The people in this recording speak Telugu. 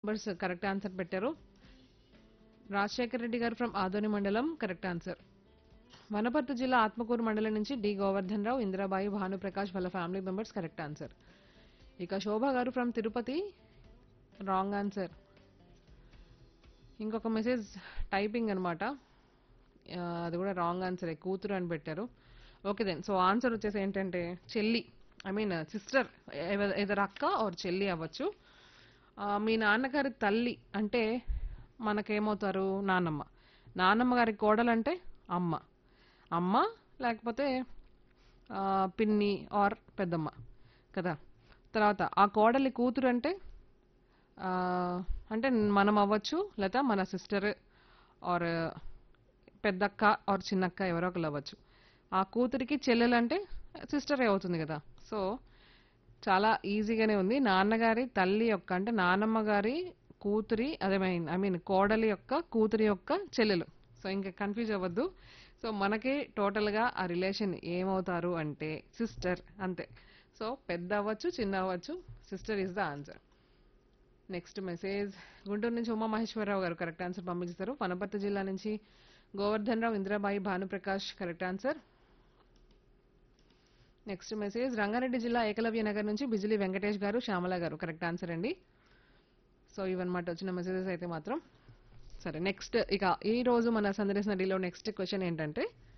మెంబర్స్ కరెక్ట్ ఆన్సర్ పెట్టారు. రాజశేఖర్ రెడ్డి గారు ఫ్రమ్ ఆదోని మండలం కరెక్ట్ ఆన్సర్. వనపర్తి జిల్లా ఆత్మకూరు మండలం నుంచి డి గోవర్ధన్ రావు, ఇందిరాబాయి, భానుప్రకాష్ వాళ్ళ ఫ్యామిలీ మెంబర్స్ కరెక్ట్ ఆన్సర్. ఇక శోభ గారు ఫ్రమ్ తిరుపతి రాంగ్ ఆన్సర్. ఇంకొక మెసేజ్ టైపింగ్ అనమాట, అది కూడా రాంగ్ ఆన్సరే, కూతురు అని పెట్టారు. ఓకే దెన్, సో ఆన్సర్ వచ్చేసి ఏంటంటే చెల్లి, ఐ మీన్ సిస్టర్, ఎదర్ అక్క ఆర్ చెల్లి అవ్వచ్చు. మీ నాన్నగారి తల్లి అంటే మనకేమవుతారు? నానమ్మ. నానమ్మ గారి కోడలు అంటే అమ్మ. అమ్మ లేకపోతే పిన్ని ఆర్ పెద్దమ్మ కదా. తర్వాత ఆ కోడలి కూతురు అంటే ఆ, అంటే మనం అవ్వచ్చు, లేదా మన సిస్టర్ ఆర్ పెద్దక్క ఆర్ చిన్నక్క ఎవరో ఒకరు అవ్వచ్చు. ఆ కూతురికి చెల్లెలంటే సిస్టరే అవుతుంది కదా. సో చాలా ఈజీగానే ఉంది. నాన్నగారి తల్లి యొక్క అంటే నానమ్మ గారి కూతురి అదే ఐ మీన్ కోడలి యొక్క కూతురి యొక్క చెల్లెలు. సో ఇంకా కన్ఫ్యూజ్ అవ్వద్దు. సో మనకి టోటల్గా ఆ రిలేషన్ ఏమవుతారు అంటే సిస్టర్, అంతే. సో పెద్ద అవ్వచ్చు, చిన్న అవ్వచ్చు, sister is the answer. Next message Guntur నుంచి ఉమామహేశ్వరరావు గారు కరెక్ట్ ఆన్సర్ పంపించారు. వనపర్తి జిల్లా నుంచి గోవర్ధన్ రావు, Indirabai, Bhanuprakash correct answer. Next message Rangareddy జిల్లా ఏకలవ్య నగర్ నుంచి బిజిలి వెంకటేష్ గారు, శ్యామల గారు కరెక్ట్ ఆన్సర్ అండి. సో ఇవన్నమాట వచ్చిన మెసేజెస్ అయితే మాత్రం. సరే నెక్స్ట్, ఇక ఈ రోజు మన సందర్శన డీలో నెక్స్ట్ క్వశ్చన్ ఏంటంటే